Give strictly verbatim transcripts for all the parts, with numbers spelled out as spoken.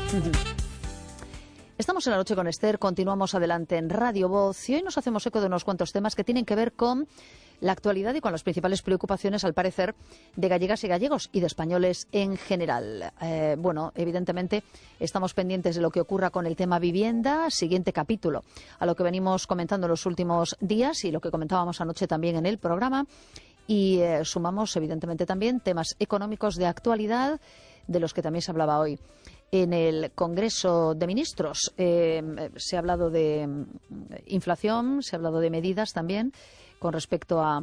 Estamos en La Noche con Esther, continuamos adelante en Radio Voz y hoy nos hacemos eco de unos cuantos temas que tienen que ver con la actualidad y con las principales preocupaciones, al parecer, de gallegas y gallegos y de españoles en general. Eh, bueno, evidentemente estamos pendientes de lo que ocurra con el tema vivienda, siguiente capítulo, a lo que venimos comentando en los últimos días y lo que comentábamos anoche también en el programa. Y eh, sumamos, evidentemente, también temas económicos de actualidad, de los que también se hablaba hoy en el Congreso de Ministros. Eh, se ha hablado de inflación, se ha hablado de medidas también con respecto a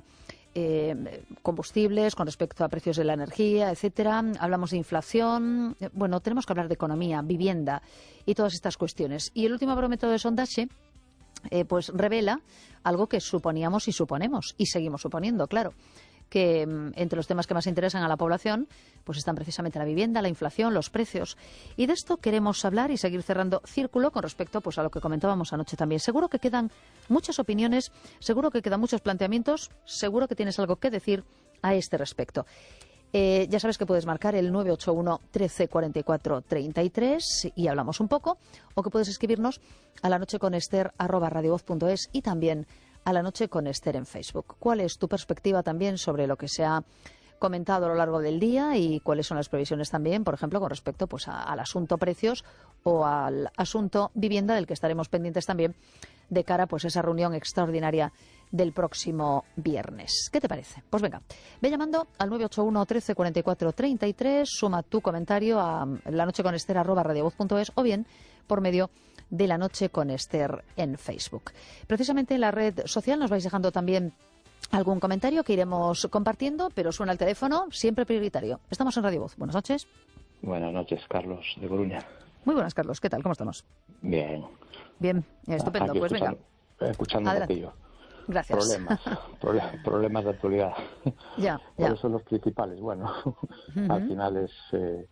eh, combustibles, con respecto a precios de la energía, etcétera. Hablamos de inflación. Bueno, tenemos que hablar de economía, vivienda y todas estas cuestiones. Y el último barómetro de sondaje eh, pues revela algo que suponíamos y suponemos y seguimos suponiendo, claro, que entre los temas que más interesan a la población pues están precisamente la vivienda, la inflación, los precios. Y de esto queremos hablar y seguir cerrando círculo con respecto pues a lo que comentábamos anoche también. Seguro que quedan muchas opiniones, seguro que quedan muchos planteamientos, seguro que tienes algo que decir a este respecto. Eh, ya sabes que puedes marcar el nueve ocho uno, trece, cuarenta y cuatro, treinta y tres y hablamos un poco, o que puedes escribirnos a la noche con Esther arroba radiovoz punto es y también a La Noche con Esther en Facebook. ¿Cuál es tu perspectiva también sobre lo que se ha comentado a lo largo del día y cuáles son las previsiones también, por ejemplo, con respecto pues a, al asunto precios o al asunto vivienda, del que estaremos pendientes también de cara pues a esa reunión extraordinaria del próximo viernes? ¿Qué te parece? Pues venga, ve llamando al nueve ocho uno, trece, cuarenta y cuatro, treinta y tres, suma tu comentario a la noche con Esther arroba radiovoz punto es o bien por medio de La Noche con Esther en Facebook. Precisamente en la red social nos vais dejando también algún comentario que iremos compartiendo, pero suena el teléfono, siempre prioritario. Estamos en Radio Voz. Buenas noches. Buenas noches, Carlos, de Coruña. Muy buenas, Carlos. ¿Qué tal? ¿Cómo estamos? Bien. Bien, estupendo. Aquí pues escuchando, venga. Escuchando un ratillo. Gracias. Problemas, prole- problemas de actualidad. Ya, ya. ¿Cuáles son los principales? Bueno, uh-huh. Al final es eh,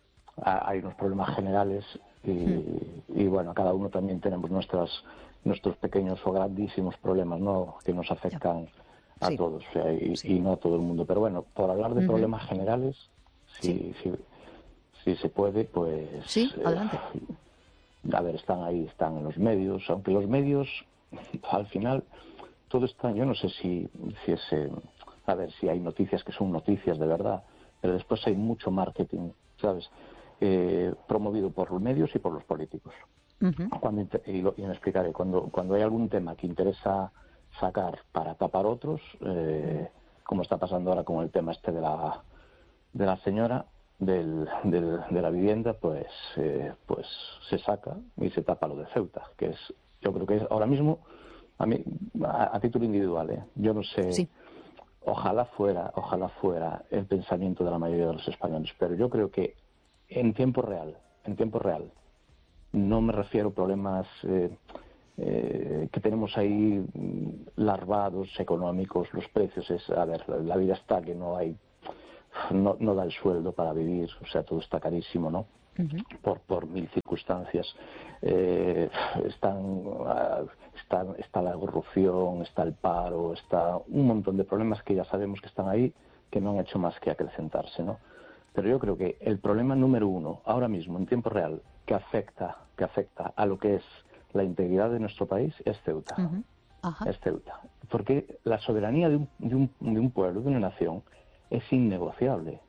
hay unos problemas generales y, uh-huh. y bueno, cada uno también tenemos nuestras nuestros pequeños o grandísimos problemas, ¿no?, que nos afectan ya. a sí. todos, o sea, y, sí. y no a todo el mundo. Pero bueno, por hablar de uh-huh. problemas generales, si, sí. si, si se puede, pues... Sí, adelante. Eh, a ver, están ahí, están en los medios, aunque los medios, al final, todo está, yo no sé si, si es, eh, a ver, si hay noticias que son noticias de verdad, pero después hay mucho marketing, ¿sabes?, eh, promovido por los medios y por los políticos. Uh-huh. Cuando, y, lo, y me explicaré, cuando, cuando hay algún tema que interesa sacar para tapar otros, eh, como está pasando ahora con el tema este de la, de la señora, Del, del, de la vivienda, pues eh, pues se saca y se tapa lo de Ceuta, que es, yo creo que es ahora mismo, a mí, a, a título individual, ¿eh? yo no sé, sí. ojalá fuera, ojalá fuera el pensamiento de la mayoría de los españoles, pero yo creo que en tiempo real, en tiempo real, no me refiero a problemas eh, eh, que tenemos ahí larvados, económicos, los precios, es, a ver, la vida está que no hay No, no da el sueldo para vivir, o sea, todo está carísimo, ¿no? Uh-huh. Por, por mil circunstancias. Eh, están, uh, está, está la corrupción, está el paro, está un montón de problemas que ya sabemos que están ahí, que no han hecho más que acrecentarse, ¿no? Pero yo creo que el problema número uno, ahora mismo, en tiempo real, que afecta, que afecta a lo que es la integridad de nuestro país, es Ceuta. Uh-huh. Uh-huh. Es Ceuta. Porque la soberanía de un, de un, de un pueblo, de una nación, es innegociable,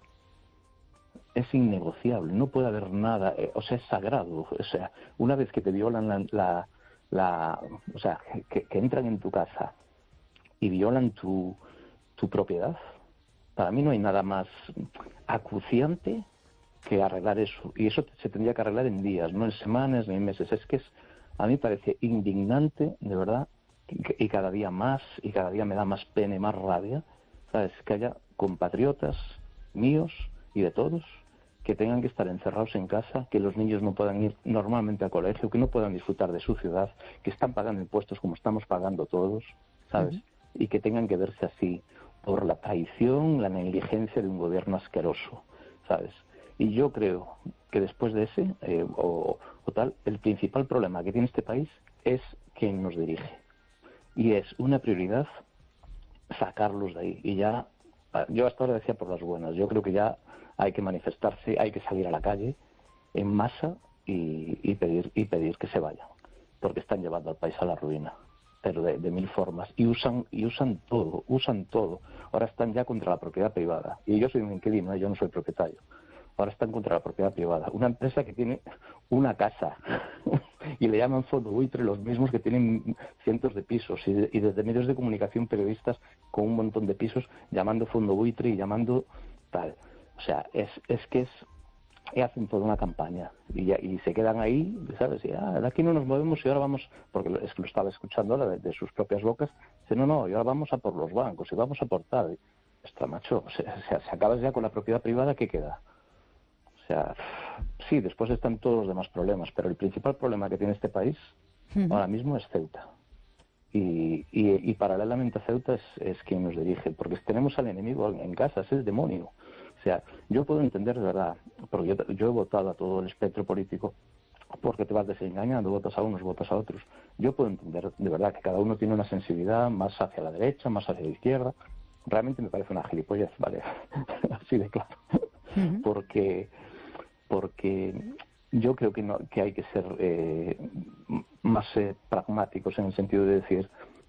es innegociable, no puede haber nada, eh, o sea, es sagrado, o sea, una vez que te violan la, la, la o sea, que, que entran en tu casa y violan tu, tu propiedad, para mí no hay nada más acuciante que arreglar eso, y eso se tendría que arreglar en días, no en semanas ni en meses. Es que es, a mí parece indignante, de verdad, y, y cada día más, y cada día me da más pena y más rabia, ¿sabes?, que haya compatriotas míos y de todos que tengan que estar encerrados en casa, que los niños no puedan ir normalmente al colegio, que no puedan disfrutar de su ciudad, que están pagando impuestos como estamos pagando todos, ¿sabes? Uh-huh. Y que tengan que verse así por la traición, la negligencia de un gobierno asqueroso, ¿sabes? Y yo creo que después de ese, eh, o, o tal, el principal problema que tiene este país es quien nos dirige. Y es una prioridad sacarlos de ahí. Y ya, yo hasta ahora decía por las buenas, yo creo que ya hay que manifestarse, hay que salir a la calle en masa y, y pedir y pedir que se vayan, porque están llevando al país a la ruina, pero de, de mil formas, y usan y usan todo, usan todo. Ahora están ya contra la propiedad privada, y yo soy un inquilino, ¿eh? Yo no soy propietario. Ahora están contra la propiedad privada. Una empresa que tiene una casa y le llaman fondo buitre los mismos que tienen cientos de pisos, y, de, y desde medios de comunicación, periodistas con un montón de pisos llamando fondo buitre y llamando tal. O sea, es, es que es y hacen toda una campaña y, ya, y se quedan ahí, ¿sabes? Y ah, de aquí no nos movemos y ahora vamos, porque es que lo estaba escuchando ahora de, de sus propias bocas, dice, no, no, y ahora vamos a por los bancos y vamos a por tal. Está macho, se, se, se acabas ya con la propiedad privada, ¿qué queda? O sea, sí, después están todos los demás problemas, pero el principal problema que tiene este país uh-huh. ahora mismo es Ceuta. Y, y, y paralelamente a Ceuta es, es quien nos dirige, porque tenemos al enemigo en casa, es el demonio. O sea, yo puedo entender de verdad, porque yo, yo he votado a todo el espectro político, porque te vas desengañando, votas a unos, votas a otros. Yo puedo entender de verdad que cada uno tiene una sensibilidad más hacia la derecha, más hacia la izquierda. Realmente me parece una gilipollez, ¿vale? Así de claro. Uh-huh. Porque, porque yo creo que, no, que hay que ser eh, más eh, pragmáticos en el sentido de decir,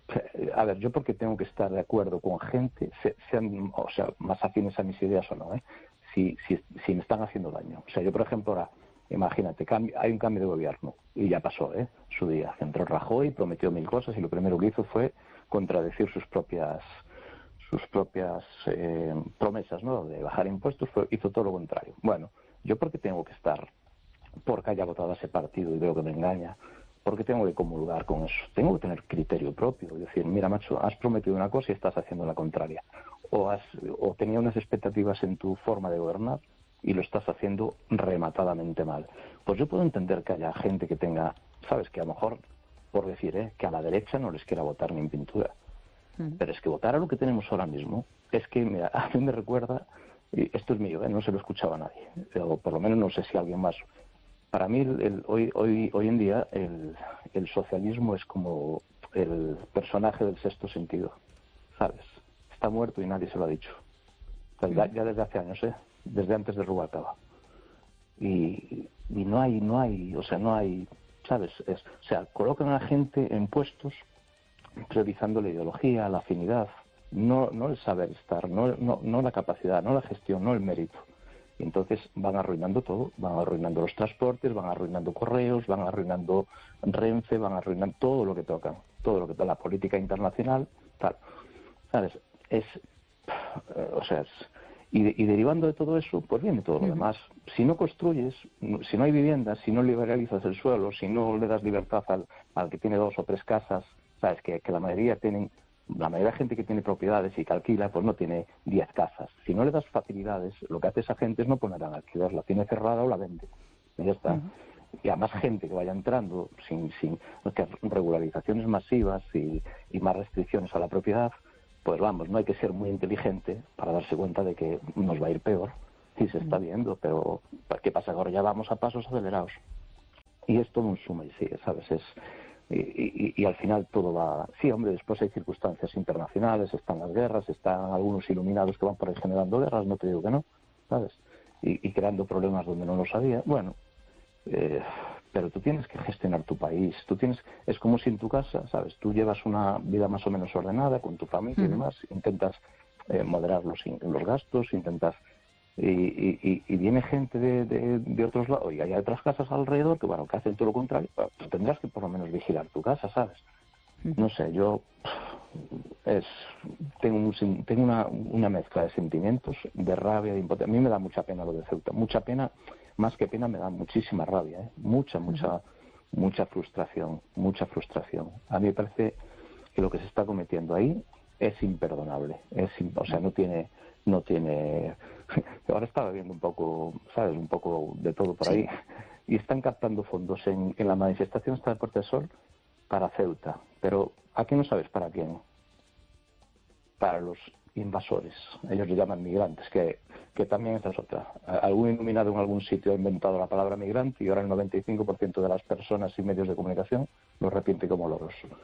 a ver, yo porque tengo que estar de acuerdo con gente, sean, o sea, más afines a mis ideas o no, ¿eh? si, si, si me están haciendo daño. O sea, yo, por ejemplo, ahora, imagínate, hay un cambio de gobierno, y ya pasó, ¿eh? Su día. Entró Rajoy, prometió mil cosas, y lo primero que hizo fue contradecir sus propias sus propias eh, promesas, ¿no? De bajar impuestos, fue, hizo todo lo contrario. Bueno, yo porque tengo que estar, porque haya votado a ese partido y veo que me engaña, porque tengo que comulgar con eso, tengo que tener criterio propio, es decir, mira macho, has prometido una cosa y estás haciendo la contraria, o has o tenía unas expectativas en tu forma de gobernar y lo estás haciendo rematadamente mal. Pues yo puedo entender que haya gente que tenga, sabes, que a lo mejor, por decir, ¿eh? que a la derecha no les quiera votar ni en pintura, mm. pero es que votar a lo que tenemos ahora mismo, es que, mira, a mí me recuerda, y esto es mío, ¿eh? No se lo escuchaba a nadie, o por lo menos no sé si alguien más. Para mí, el, el, hoy, hoy, hoy en día, el, el socialismo es como el personaje del Sexto Sentido, ¿sabes? Está muerto y nadie se lo ha dicho. O sea, ya, ya desde hace años, ¿eh? Desde antes de Rubalcaba. Y, y no hay, no hay, o sea, no hay, ¿sabes? Es, o sea, colocan a la gente en puestos priorizando la ideología, la afinidad, no, no el saber estar, no, no, no la capacidad, no la gestión, no el mérito. Y entonces van arruinando todo, van arruinando los transportes, van arruinando correos, van arruinando Renfe, van arruinando todo lo que tocan, todo lo que toca la política internacional, tal. ¿Sabes? Es, o sea, es, y, de, y derivando de todo eso, pues viene todo lo demás. Si no construyes, si no hay viviendas, si no liberalizas el suelo, si no le das libertad al, al que tiene dos o tres casas, sabes que, que la mayoría tienen, la mayoría de gente que tiene propiedades y que alquila, pues no tiene diez casas. Si no le das facilidades, lo que hace esa gente es no poner a alquiler, la tiene cerrada o la vende. Y ya está. Uh-huh. Y a más gente que vaya entrando sin, sin que regularizaciones masivas y, y más restricciones a la propiedad, pues vamos, no hay que ser muy inteligente para darse cuenta de que nos va a ir peor. Sí, se está viendo, pero ¿qué pasa? Ahora ya vamos a pasos acelerados. Y es todo un suma y sigue, ¿sabes? Es... Y, y, y al final todo va... Sí, hombre, después hay circunstancias internacionales, están las guerras, están algunos iluminados que van por ahí generando guerras, no te digo que no, ¿sabes? Y, y creando problemas donde no los había. Bueno, eh, pero tú tienes que gestionar tu país, tú tienes... Es como si en tu casa, ¿sabes? Tú llevas una vida más o menos ordenada con tu familia uh-huh. y demás, intentas eh, moderar los, los gastos, intentas... Y, y, y viene gente de, de, de otros lados y hay otras casas alrededor que bueno que hacen todo lo contrario, pues tendrás que por lo menos vigilar tu casa, ¿sabes? No sé, yo es tengo, un, tengo una, una mezcla de sentimientos, de rabia, de impotencia. A mí me da mucha pena lo de Ceuta, mucha pena, más que pena me da muchísima rabia, ¿eh? mucha, mucha, mucha frustración, mucha frustración. A mí me parece que lo que se está cometiendo ahí es imperdonable, es, o sea, no tiene, no tiene... Ahora estaba viendo un poco, ¿sabes? Un poco de todo por ahí. Sí. Y están captando fondos en, en la manifestación esta de Puerta del Sol para Ceuta. Pero aquí no sabes para quién. Para los invasores. Ellos le llaman migrantes, que, que también esta es otra. Algún iluminado en algún sitio ha inventado la palabra migrante y ahora el noventa y cinco por ciento de las personas y medios de comunicación lo repite como loros.